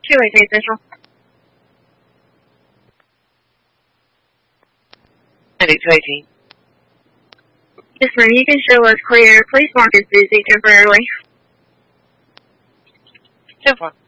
218 Central. 218. Yes, ma'am. You can show us clear. Please mark as busy temporarily. 10-4.